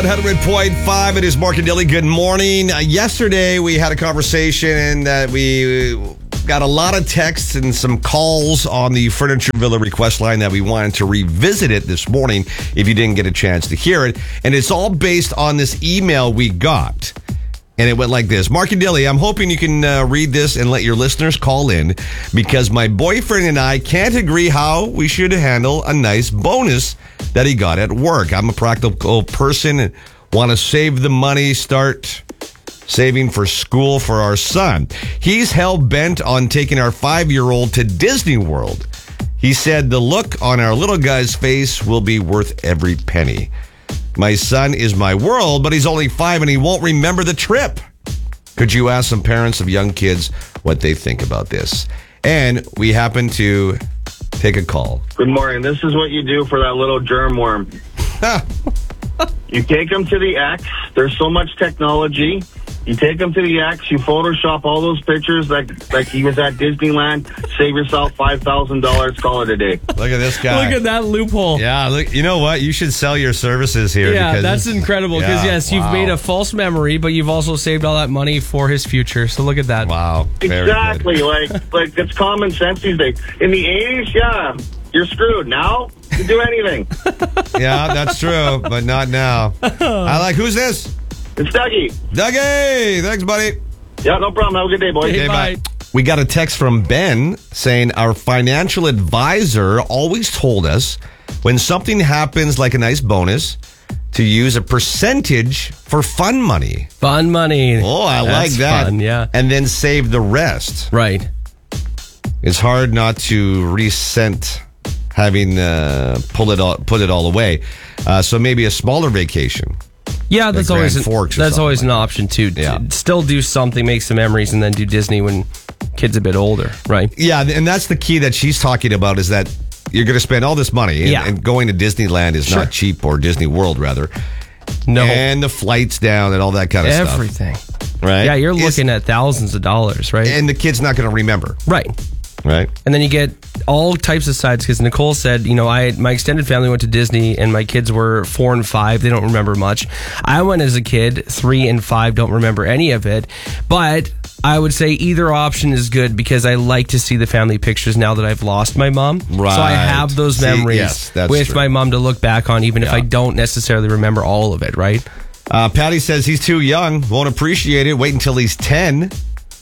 100.5, it is Mark and Dilly. Good morning. Yesterday, we had a conversation that we got a lot of texts and some calls on the Furniture Villa request line that we wanted to revisit it this morning if you didn't get a chance to hear it. And it's all based on this email we got. And it went like this. Mark and Dilly, I'm hoping you can read this and let your listeners call in because my boyfriend and I can't agree how we should handle a nice bonus that he got at work. I'm a practical person and want to save the money, start saving for school for our son. He's hell-bent on taking our 5-year-old to Disney World. He said the look on our little guy's face will be worth every penny. My son is my world, but he's only 5 and he won't remember the trip. Could you ask some parents of young kids what they think about this? And we happen to take a call. Good morning. This is what you do for that little germ worm. You take them to the X. There's so much technology. You take them to the X. You Photoshop all those pictures like he was at Disneyland. Save yourself $5,000. Call it a day. Look at this guy. Look at that loophole. Yeah, look. You know what? You should sell your services here. Yeah, that's incredible. Because, yes, you've made a false memory, but you've also saved all that money for his future. So look at that. Wow. Exactly. Like it's common sense these days. In the 80s, yeah, you're screwed. Now, you can do anything. Yeah, that's true, but not now. Who's this? It's Dougie. Dougie! Thanks, buddy. Yeah, no problem. Have a good day, boys. Okay, bye. We got a text from Ben saying our financial advisor always told us when something happens like a nice bonus to use a percentage for fun money. Fun money. Oh, I like that. Fun, yeah. And then save the rest. Right. It's hard not to resent having put it all away. So maybe a smaller vacation. Yeah, that's always an an option too. Yeah. To still do something, make some memories, and then do Disney when kid's a bit older, right? Yeah, and that's the key that she's talking about is that you're going to spend all this money, and going to Disneyland is not cheap, or Disney World rather. No, and the flights down and all that kind of stuff. Everything, right? Yeah, you're looking at thousands of dollars, right? And the kid's not going to remember, right? And then you get all types of sides because Nicole said, my extended family went to Disney and my kids were 4 and 5. They don't remember much. I went as a kid, 3 and 5, don't remember any of it. But I would say either option is good because I like to see the family pictures now that I've lost my mom. Right. So I have those memories with true. my mom to look back on, even if I don't necessarily remember all of it, right? Patty says he's too young, won't appreciate it. Wait until he's 10.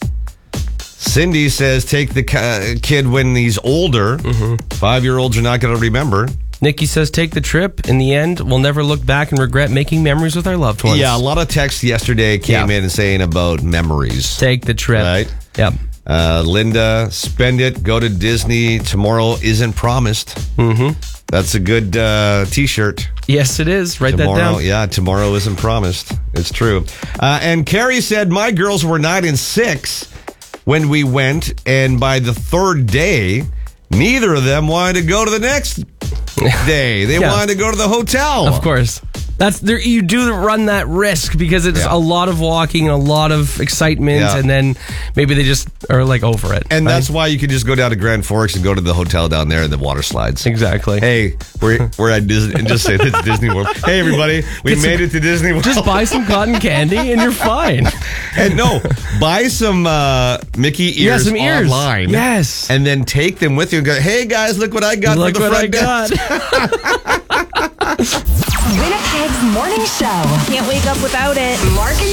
Cindy says take the kid when he's older. 5-year-olds are not going to remember. Nikki says take the trip. In the end, we'll never look back and regret making memories with our loved ones. Yeah, a lot of texts yesterday came in saying about memories. Take the trip. Right? Yep. Linda, spend it. Go to Disney. Tomorrow isn't promised. That's a good T-shirt. Yes, it is. Write that down. Yeah, tomorrow isn't promised. It's true. And Carrie said my girls were 9 and 6 when we went, and by the 3rd day, neither of them wanted to go to the next day. They wanted to go to the hotel. Of course. You do run that risk because it's a lot of walking and a lot of excitement, and then maybe they just are like over it. And that's why you can just go down to Grand Forks and go to the hotel down there and the water slides. Exactly. Hey, we're at Disney, and just say it's Disney World. Hey, everybody, we made it to Disney World. Just buy some cotton candy and you're fine. And buy some Mickey ears, online. Yes. And then take them with you and go, hey, guys, look what I got for the front desk. Winnipeg's Morning Show. Can't wake up without it. Mark and